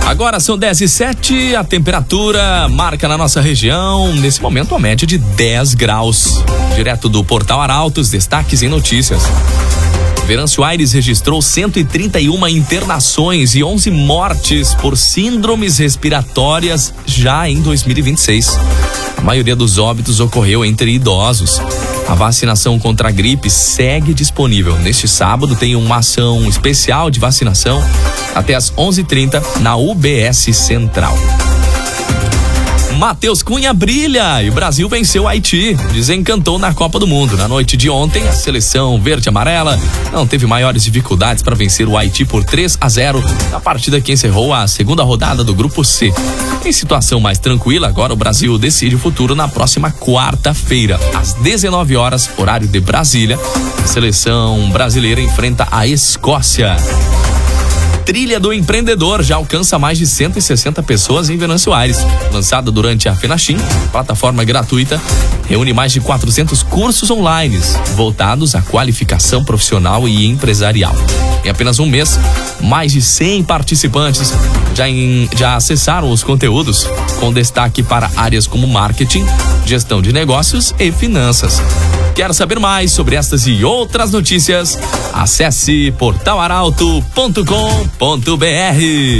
Agora são 10h07, a temperatura marca na nossa região, nesse momento, uma média de 10 graus. Direto do Portal Arautos, destaques em notícias. Venâncio Aires registrou 131 internações e 11 mortes por síndromes respiratórias já em 2026. A maioria dos óbitos ocorreu entre idosos. A vacinação contra a gripe segue disponível. Neste sábado tem uma ação especial de vacinação até às 11h30 na UBS Central. Matheus Cunha brilha e o Brasil venceu o Haiti, desencantou na Copa do Mundo. Na noite de ontem, a seleção verde-amarela não teve maiores dificuldades para vencer o Haiti por 3-0 na partida que encerrou a segunda rodada do Grupo C. Em situação mais tranquila, agora o Brasil decide o futuro na próxima quarta-feira, às 19 horas, horário de Brasília. A seleção brasileira enfrenta a Escócia. Trilha do Empreendedor já alcança mais de 160 pessoas em Venâncio Aires. Lançada durante a FENACHIM, plataforma gratuita, reúne mais de 400 cursos online voltados à qualificação profissional e empresarial. Em apenas um mês, mais de 100 participantes já acessaram os conteúdos, com destaque para áreas como marketing, gestão de negócios e finanças. Quer saber mais sobre estas e outras notícias? Acesse portalaralto.com.br.